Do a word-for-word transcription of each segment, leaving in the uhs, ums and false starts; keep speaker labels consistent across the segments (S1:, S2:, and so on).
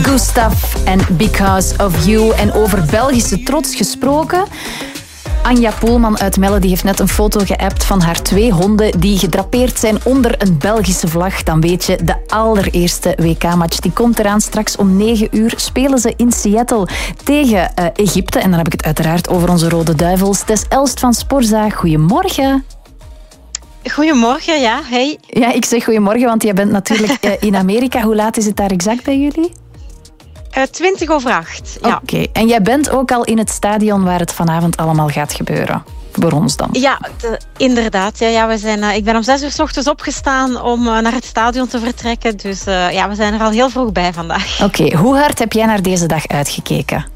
S1: Gustav en Because of You. En over Belgische trots gesproken. Anja Poelman uit Melle die heeft net een foto geappt van haar twee honden die gedrapeerd zijn onder een Belgische vlag. Dan weet je, de allereerste W K-match die komt eraan. Straks om negen uur spelen ze in Seattle tegen uh, Egypte. En dan heb ik het uiteraard over onze Rode Duivels. Tess Elst van Sporza, goedemorgen.
S2: Goedemorgen, ja. Hey.
S1: Ja, ik zeg goedemorgen, want jij bent natuurlijk uh, in Amerika. Hoe laat is het daar exact bij jullie?
S2: Uh, twintig over acht, ja.
S1: Oké, okay. En jij bent ook al in het stadion waar het vanavond allemaal gaat gebeuren. Voor ons dan.
S2: Ja, de, inderdaad. Ja, ja, we zijn, uh, ik ben om zes uur 's ochtends opgestaan om uh, naar het stadion te vertrekken. Dus uh, ja, we zijn er al heel vroeg bij vandaag.
S1: Oké, okay. Hoe hard heb jij naar deze dag uitgekeken?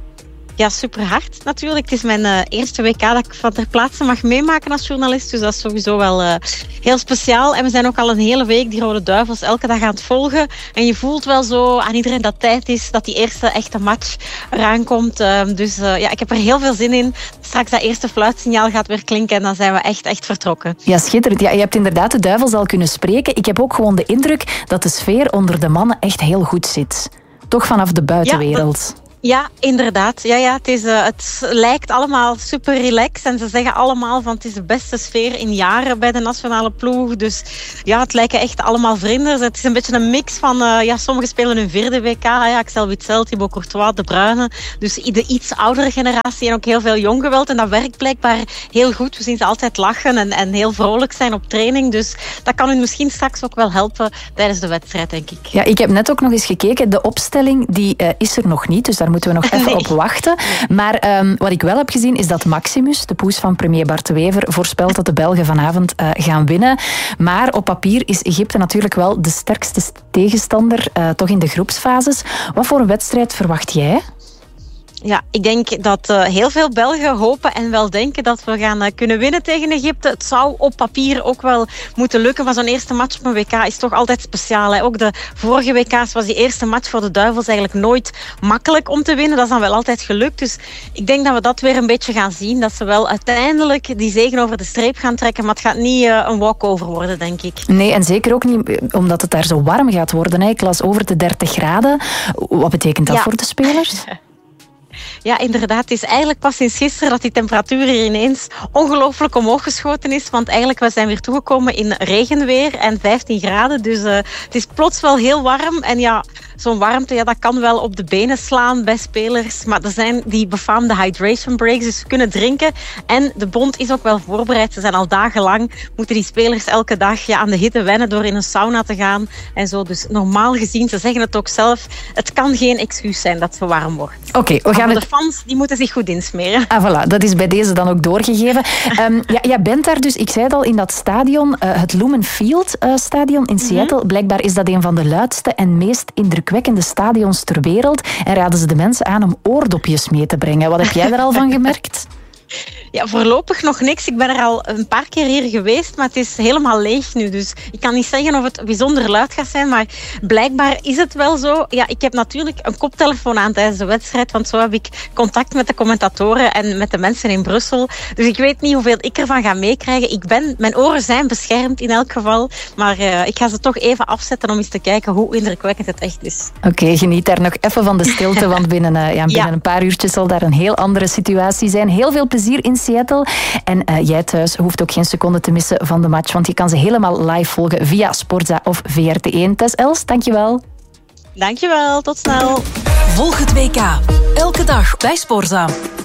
S2: Ja, super hard natuurlijk. Het is mijn uh, eerste W K dat ik van ter plaatse mag meemaken als journalist. Dus dat is sowieso wel uh, heel speciaal. En we zijn ook al een hele week die Rode Duivels elke dag aan het volgen. En je voelt wel zo aan iedereen dat tijd is dat die eerste echte match eraan komt. Uh, dus uh, ja, ik heb er heel veel zin in. Straks dat eerste fluitsignaal gaat weer klinken en dan zijn we echt, echt vertrokken.
S1: Ja, schitterend. Ja, je hebt inderdaad de Duivels al kunnen spreken. Ik heb ook gewoon de indruk dat de sfeer onder de mannen echt heel goed zit. Toch vanaf de buitenwereld.
S2: Ja, dat... Ja, inderdaad. Ja, ja, het, is, uh, het lijkt allemaal super relaxed. En ze zeggen allemaal van het is de beste sfeer in jaren bij de nationale ploeg. Dus ja, het lijken echt allemaal vrienden. Het is een beetje een mix van... Uh, ja, sommigen spelen hun vierde W K. Ja, Axel Witsel, Thibaut Courtois, De Bruyne. Dus de iets oudere generatie en ook heel veel jong geweld. En dat werkt blijkbaar heel goed. We zien ze altijd lachen en, en heel vrolijk zijn op training. Dus dat kan hun misschien straks ook wel helpen tijdens de wedstrijd, denk ik.
S1: Ja, ik heb net ook nog eens gekeken. De opstelling die, uh, is er nog niet. Dus daar moeten we nog even nee. op wachten. Maar um, wat ik wel heb gezien is dat Maximus, de poes van premier Bart de Wever, voorspelt dat de Belgen vanavond uh, gaan winnen. Maar op papier is Egypte natuurlijk wel de sterkste tegenstander, uh, toch in de groepsfases. Wat voor een wedstrijd verwacht jij?
S2: Ja, ik denk dat uh, heel veel Belgen hopen en wel denken dat we gaan uh, kunnen winnen tegen Egypte. Het zou op papier ook wel moeten lukken, maar zo'n eerste match op een W K is toch altijd speciaal. Hè? Ook de vorige W K's was die eerste match voor de Duivels eigenlijk nooit makkelijk om te winnen. Dat is dan wel altijd gelukt. Dus ik denk dat we dat weer een beetje gaan zien. Dat ze wel uiteindelijk die zege over de streep gaan trekken, maar het gaat niet uh, een walkover worden, denk ik.
S1: Nee, en zeker ook niet omdat het daar zo warm gaat worden. Hè? Ik las over de dertig graden. Wat betekent dat
S2: ja.
S1: voor de spelers?
S2: Ja, inderdaad. Het is eigenlijk pas sinds gisteren dat die temperatuur hier ineens ongelooflijk omhoog geschoten is. Want eigenlijk, we zijn weer toegekomen in regenweer en vijftien graden. Dus uh, het is plots wel heel warm. En ja, zo'n warmte, ja, dat kan wel op de benen slaan bij spelers. Maar er zijn die befaamde hydration breaks, dus ze kunnen drinken. En de bond is ook wel voorbereid. Ze zijn al dagenlang, moeten die spelers elke dag ja, aan de hitte wennen door in een sauna te gaan. En zo, dus normaal gezien, ze zeggen het ook zelf, het kan geen excuus zijn dat het zo warm wordt.
S1: Oké, okay, we gaan
S2: maar
S1: het...
S2: de fans die moeten zich goed insmeren.
S1: Ah, voilà, dat is bij deze dan ook doorgegeven. Um, ja, jij bent daar dus, ik zei het al, in dat stadion, uh, het Lumen Field uh, stadion in Seattle. Mm-hmm. Blijkbaar is dat een van de luidste en meest indrukwekkende stadions ter wereld. En raden ze de mensen aan om oordopjes mee te brengen. Wat heb jij er al van gemerkt?
S2: Ja, voorlopig nog niks. Ik ben er al een paar keer hier geweest, maar het is helemaal leeg nu. Dus ik kan niet zeggen of het bijzonder luid gaat zijn, maar blijkbaar is het wel zo. Ja, ik heb natuurlijk een koptelefoon aan tijdens de wedstrijd, want zo heb ik contact met de commentatoren en met de mensen in Brussel. Dus ik weet niet hoeveel ik ervan ga meekrijgen. Ik ben, mijn oren zijn beschermd in elk geval, maar uh, ik ga ze toch even afzetten om eens te kijken hoe indrukwekkend het echt is.
S1: Oké, okay, geniet daar nog even van de stilte, want binnen, uh, ja, binnen ja. een paar uurtjes zal daar een heel andere situatie zijn. Heel veel plezier in Seattle. En uh, jij thuis hoeft ook geen seconde te missen van de match, want je kan ze helemaal live volgen via Sporza of V R T één. Tess Elst, dankjewel.
S2: Dankjewel, tot snel.
S3: Volg het W K. Elke dag bij Sporza.